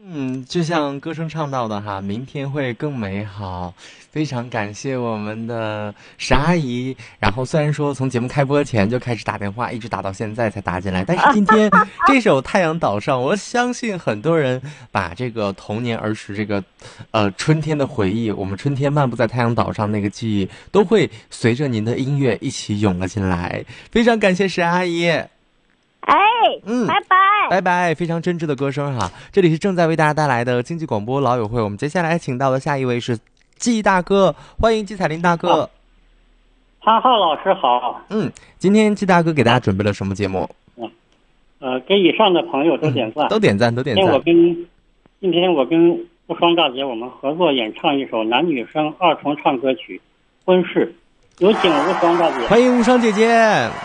就像歌声唱到的哈，明天会更美好。非常感谢我们的沈阿姨。然后虽然说从节目开播前就开始打电话，一直打到现在才打进来，但是今天这首《太阳岛上》，我相信很多人把这个童年儿时这个春天的回忆，我们春天漫步在太阳岛上那个记忆，都会随着您的音乐一起涌了进来。非常感谢沈阿姨。 哎，拜拜， 拜拜，非常真挚的歌声哈。这里是正在为大家带来的经济广播老友会，我们接下来请到的下一位是季大哥，欢迎季彩林大哥。 潘浩老师好。 今天季大哥给大家准备了什么节目？ 给以上的朋友都点赞， 都点赞。 今天我跟无双大姐我们合作演唱一首男女生二重唱歌曲《婚事》，有请无双大姐。 欢迎无双姐姐。